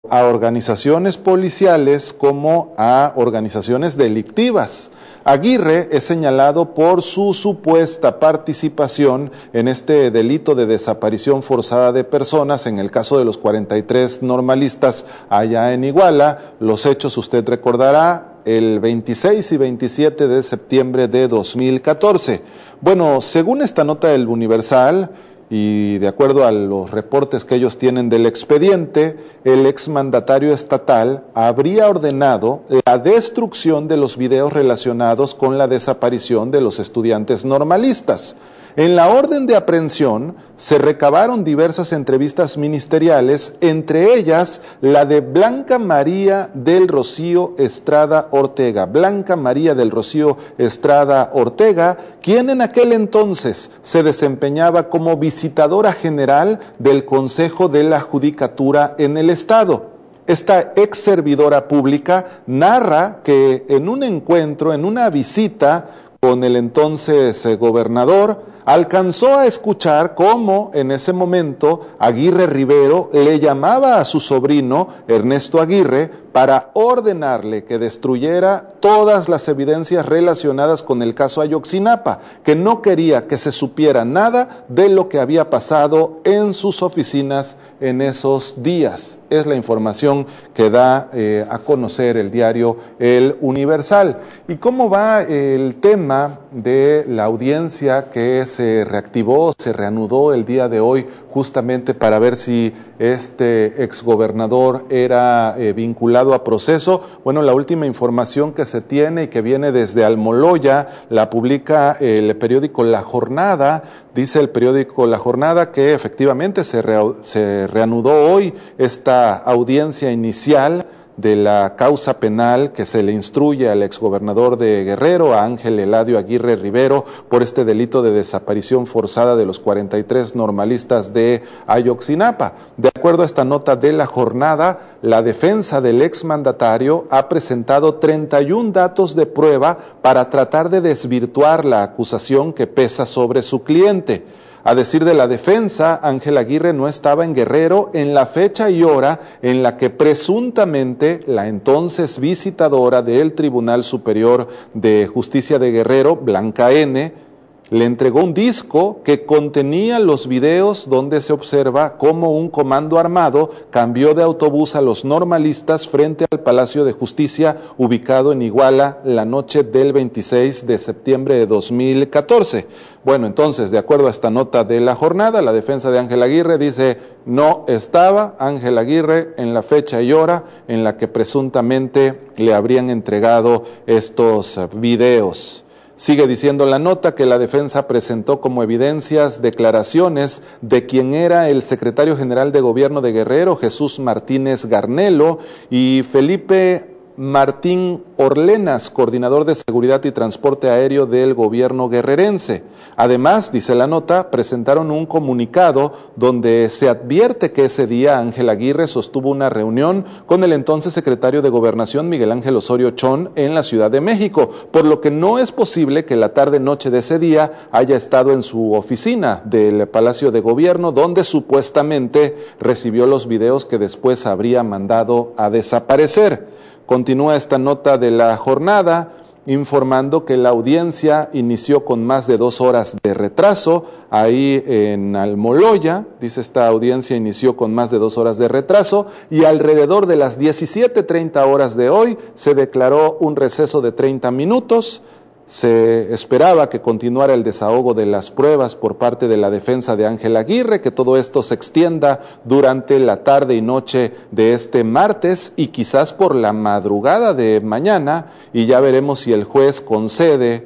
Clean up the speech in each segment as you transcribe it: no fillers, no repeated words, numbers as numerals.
a organizaciones policiales como a organizaciones delictivas. Aguirre es señalado por su supuesta participación en este delito de desaparición forzada de personas, en el caso de los 43 normalistas allá en Iguala. Los hechos, usted recordará, el 26 y 27 de septiembre de 2014. Bueno, según esta nota del Universal, y de acuerdo a los reportes que ellos tienen del expediente, el exmandatario estatal habría ordenado la destrucción de los videos relacionados con la desaparición de los estudiantes normalistas. En la orden de aprehensión se recabaron diversas entrevistas ministeriales, entre ellas la de Blanca María del Rocío Estrada Ortega. Blanca María del Rocío Estrada Ortega, quien en aquel entonces se desempeñaba como visitadora general del Consejo de la Judicatura en el Estado. Esta ex servidora pública narra que en un encuentro, en una visita con el entonces gobernador, alcanzó a escuchar cómo en ese momento Aguirre Rivero le llamaba a su sobrino Ernesto Aguirre para ordenarle que destruyera todas las evidencias relacionadas con el caso Ayotzinapa, que no quería que se supiera nada de lo que había pasado en sus oficinas en esos días. Es la información que da a conocer el diario El Universal. ¿Y cómo va el tema de la audiencia que se reactivó, se reanudó el día de hoy, justamente para ver si este exgobernador era vinculado a proceso? Bueno, la última información que se tiene y que viene desde Almoloya la publica el periódico La Jornada. Dice el periódico La Jornada que efectivamente se reanudó hoy esta audiencia inicial de la causa penal que se le instruye al exgobernador de Guerrero, a Ángel Eladio Aguirre Rivero, por este delito de desaparición forzada de los 43 normalistas de Ayotzinapa. De acuerdo a esta nota de La Jornada, la defensa del exmandatario ha presentado 31 datos de prueba para tratar de desvirtuar la acusación que pesa sobre su cliente. A decir de la defensa, Ángel Aguirre no estaba en Guerrero en la fecha y hora en la que presuntamente la entonces visitadora del Tribunal Superior de Justicia de Guerrero, Blanca N., le entregó un disco que contenía los videos donde se observa cómo un comando armado cambió de autobús a los normalistas frente al Palacio de Justicia ubicado en Iguala la noche del 26 de septiembre de 2014. Bueno, entonces, de acuerdo a esta nota de La Jornada, la defensa de Ángel Aguirre dice: no estaba Ángel Aguirre en la fecha y hora en la que presuntamente le habrían entregado estos videos. Sigue diciendo la nota que la defensa presentó como evidencias declaraciones de quien era el secretario general de Gobierno de Guerrero, Jesús Martínez Garnelo, y Felipe Martín Orlenas, coordinador de Seguridad y Transporte Aéreo del gobierno guerrerense. Además, dice la nota, presentaron un comunicado donde se advierte que ese día Ángel Aguirre sostuvo una reunión con el entonces secretario de Gobernación, Miguel Ángel Osorio Chong, en la Ciudad de México, por lo que no es posible que la tarde-noche de ese día haya estado en su oficina del Palacio de Gobierno, donde supuestamente recibió los videos que después habría mandado a desaparecer. Continúa esta nota de La Jornada informando que la audiencia inició con más de 2 horas de retraso ahí en Almoloya. Dice, esta audiencia inició con más de 2 horas de retraso y alrededor de las 17:30 horas de hoy se declaró un receso de 30 minutos. Se esperaba que continuara el desahogo de las pruebas por parte de la defensa de Ángel Aguirre, que todo esto se extienda durante la tarde y noche de este martes y quizás por la madrugada de mañana, y ya veremos si el juez concede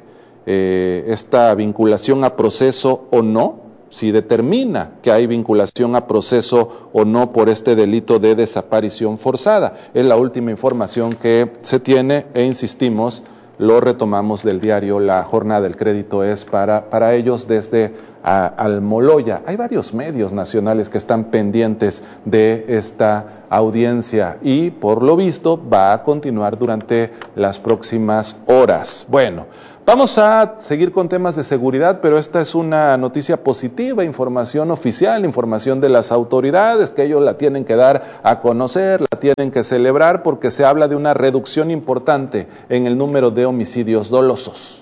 esta vinculación a proceso o no, si determina que hay vinculación a proceso o no por este delito de desaparición forzada. Es la última información que se tiene e insistimos, lo retomamos del diario La Jornada. El crédito es para ellos desde Almoloya. Hay varios medios nacionales que están pendientes de esta audiencia y por lo visto va a continuar durante las próximas horas. Bueno, Vamos a seguir con temas de seguridad, pero esta es una noticia positiva, información oficial, información de las autoridades, que ellos la tienen que dar a conocer, la tienen que celebrar, porque se habla de una reducción importante en el número de homicidios dolosos.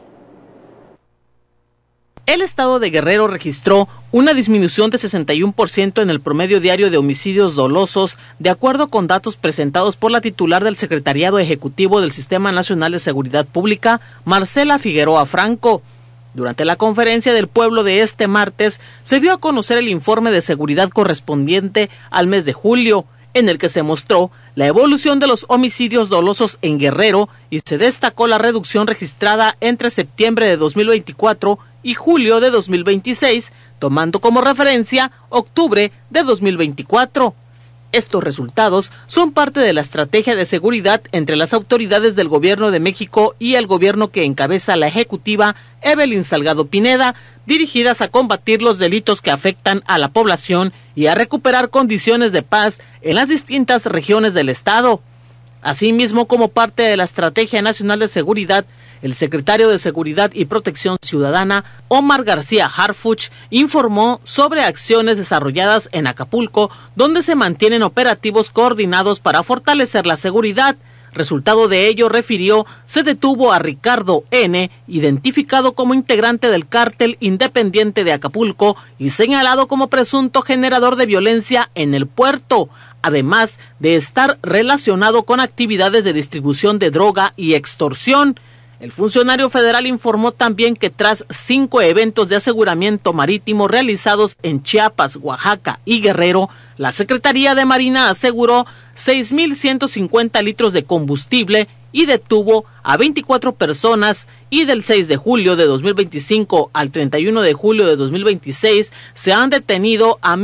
El estado de Guerrero registró una disminución de 61% en el promedio diario de homicidios dolosos, de acuerdo con datos presentados por la titular del Secretariado Ejecutivo del Sistema Nacional de Seguridad Pública, Marcela Figueroa Franco. Durante la conferencia del pueblo de este martes, se dio a conocer el informe de seguridad correspondiente al mes de julio, en el que se mostró la evolución de los homicidios dolosos en Guerrero y se destacó la reducción registrada entre septiembre de 2024 y julio de 2026, tomando como referencia octubre de 2024. Estos resultados son parte de la estrategia de seguridad entre las autoridades del Gobierno de México y el gobierno que encabeza la ejecutiva Evelyn Salgado Pineda, dirigidas a combatir los delitos que afectan a la población y a recuperar condiciones de paz en las distintas regiones del estado. Asimismo, como parte de la Estrategia Nacional de Seguridad, el secretario de Seguridad y Protección Ciudadana, Omar García Harfuch, informó sobre acciones desarrolladas en Acapulco, donde se mantienen operativos coordinados para fortalecer la seguridad. Resultado de ello, refirió, se detuvo a Ricardo N., identificado como integrante del cártel independiente de Acapulco y señalado como presunto generador de violencia en el puerto, además de estar relacionado con actividades de distribución de droga y extorsión. El funcionario federal informó también que tras 5 eventos de aseguramiento marítimo realizados en Chiapas, Oaxaca y Guerrero, la Secretaría de Marina aseguró 6,150 litros de combustible y detuvo a 24 personas, y del 6 de julio de 2025 al 31 de julio de 2026 se han detenido a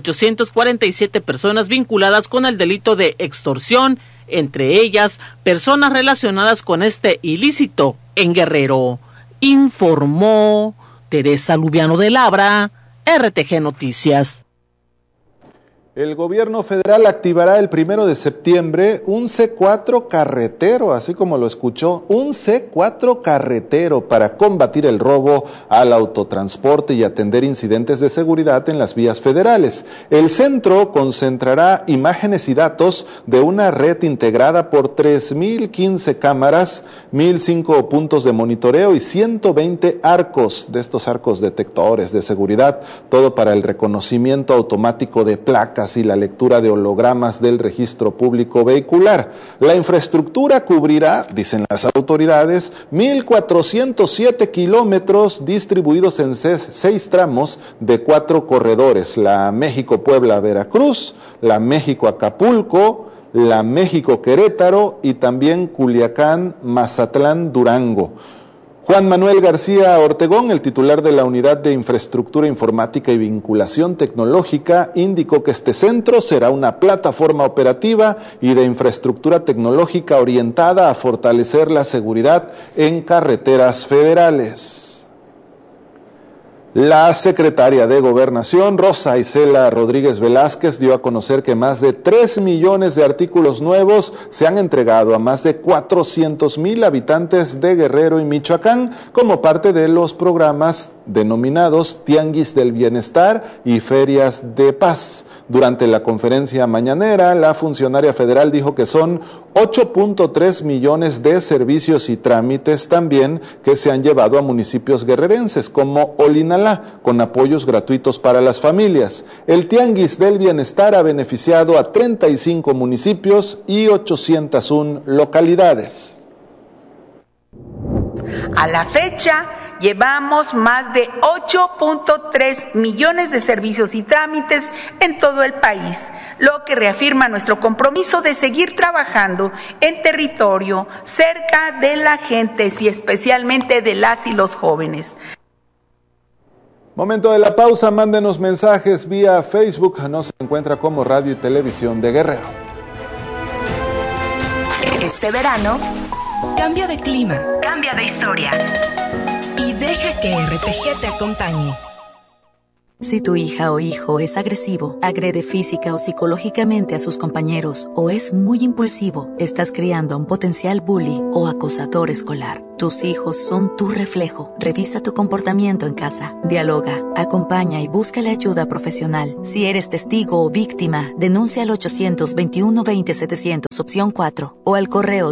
1,847 personas vinculadas con el delito de extorsión, entre ellas personas relacionadas con este ilícito en Guerrero. Informó Teresa Lubiano de Labra, RTG Noticias. El gobierno federal activará el 1 de septiembre un C4 carretero, así como lo escuchó, un C4 carretero para combatir el robo al autotransporte y atender incidentes de seguridad en las vías federales. El centro concentrará imágenes y datos de una red integrada por 3,015 cámaras, 1,005 puntos de monitoreo y 120 arcos, de estos arcos detectores de seguridad, todo para el reconocimiento automático de placas y la lectura de hologramas del registro público vehicular. La infraestructura cubrirá, dicen las autoridades, 1,407 kilómetros distribuidos en 6 tramos de 4 corredores: la México-Puebla-Veracruz, la México-Acapulco, la México-Querétaro y también Culiacán-Mazatlán-Durango. Juan Manuel García Ortegón, el titular de la Unidad de Infraestructura Informática y Vinculación Tecnológica, indicó que este centro será una plataforma operativa y de infraestructura tecnológica orientada a fortalecer la seguridad en carreteras federales. La secretaria de Gobernación, Rosa Isela Rodríguez Velázquez, dio a conocer que más de 3 millones de artículos nuevos se han entregado a más de 400,000 habitantes de Guerrero y Michoacán como parte de los programas denominados Tianguis del Bienestar y Ferias de Paz. Durante la conferencia mañanera, la funcionaria federal dijo que son 8.3 millones de servicios y trámites también que se han llevado a municipios guerrerenses como Olinalá, con apoyos gratuitos para las familias. El Tianguis del Bienestar ha beneficiado a 35 municipios y 801 localidades. A la fecha, llevamos más de 8.3 millones de servicios y trámites en todo el país, lo que reafirma nuestro compromiso de seguir trabajando en territorio, cerca de la gente y especialmente de las y los jóvenes. Momento de la pausa, mándenos mensajes vía Facebook, nos encuentra como Radio y Televisión de Guerrero. Este verano, cambia de clima, cambia de historia y deja que RTG te acompañe. Si tu hija o hijo es agresivo, agrede física o psicológicamente a sus compañeros o es muy impulsivo, estás criando a un potencial bully o acosador escolar. Tus hijos son tu reflejo. Revisa tu comportamiento en casa. Dialoga, acompaña y búscale ayuda profesional. Si eres testigo o víctima, denuncia al 800-21-20-700, opción 4, o al correo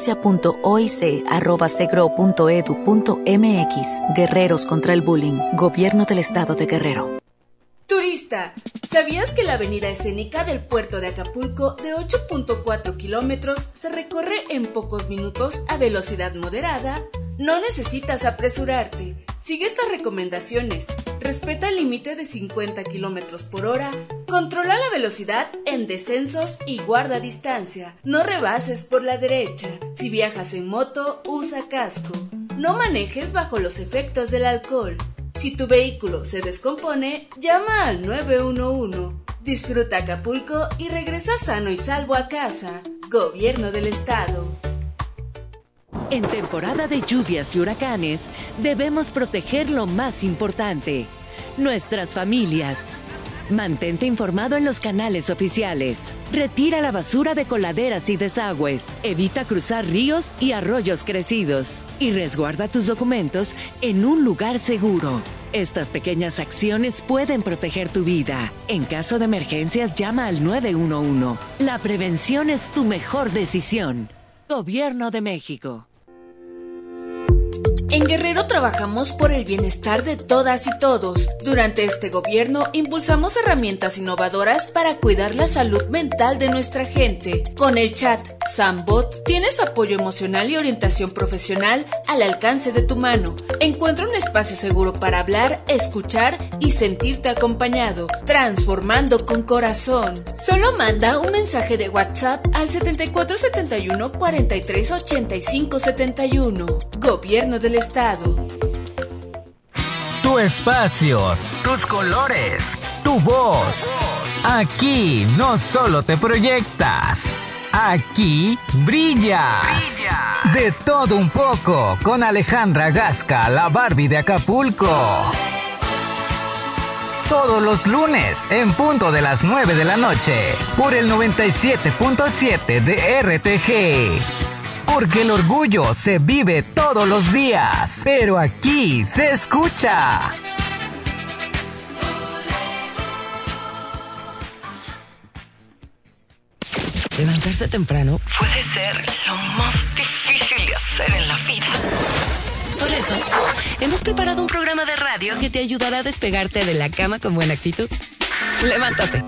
tudenuncia.oic@segro.edu.mx. Guerreros contra el bullying. Gobierno del Estado de Guerrero. Turista, ¿sabías que la avenida escénica del puerto de Acapulco de 8.4 kilómetros se recorre en pocos minutos a velocidad moderada? No necesitas apresurarte. Sigue estas recomendaciones. Respeta el límite de 50 kilómetros por hora. Controla la velocidad en descensos y guarda distancia. No rebases por la derecha. Si viajas en moto, usa casco. No manejes bajo los efectos del alcohol. Si tu vehículo se descompone, llama al 911. Disfruta Acapulco y regresa sano y salvo a casa. Gobierno del Estado. En temporada de lluvias y huracanes, debemos proteger lo más importante, nuestras familias. Mantente informado en los canales oficiales. Retira la basura de coladeras y desagües. Evita cruzar ríos y arroyos crecidos. Y resguarda tus documentos en un lugar seguro. Estas pequeñas acciones pueden proteger tu vida. En caso de emergencias, llama al 911. La prevención es tu mejor decisión. Gobierno de México. En Guerrero trabajamos por el bienestar de todas y todos. Durante este gobierno impulsamos herramientas innovadoras para cuidar la salud mental de nuestra gente. Con el chat Sambot tienes apoyo emocional y orientación profesional al alcance de tu mano. Encuentra un espacio seguro para hablar, escuchar y sentirte acompañado, transformando con corazón. Solo manda un mensaje de WhatsApp al 7471 43 85 71. Gobierno del Estado. Tu espacio, tus colores, tu voz. Aquí no solo te proyectas, aquí brillas. De todo un poco con Alejandra Gasca, la Barbie de Acapulco. Todos los lunes en punto de las 9 de la noche por el 97.7 de RTG. Porque el orgullo se vive todos los días, pero aquí se escucha. Levantarse temprano puede ser lo más difícil de hacer en la vida. Por eso, hemos preparado un programa de radio que te ayudará a despegarte de la cama con buena actitud. Levántate.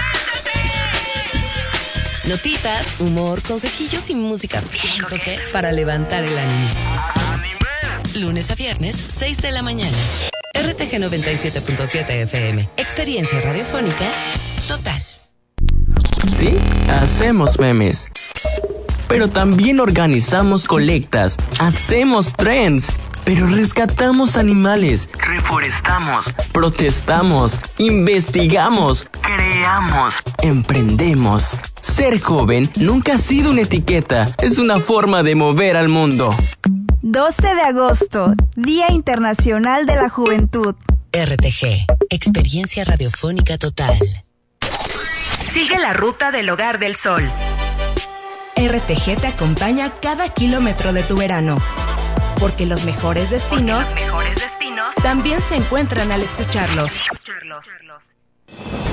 Notitas, humor, consejillos y música bien coqueta para levantar el ánimo. Lunes a viernes, 6 de la mañana. RTG 97.7 FM. Experiencia radiofónica total. Sí, hacemos memes. Pero también organizamos colectas, hacemos trends, pero rescatamos animales, reforestamos, protestamos, investigamos, creamos, emprendemos. Ser joven nunca ha sido una etiqueta, es una forma de mover al mundo. 12 de agosto, Día Internacional de la Juventud. RTG, Experiencia Radiofónica Total. Sigue la ruta del Hogar del Sol. RTG te acompaña cada kilómetro de tu verano. Porque los mejores destinos también también se encuentran al escucharlos.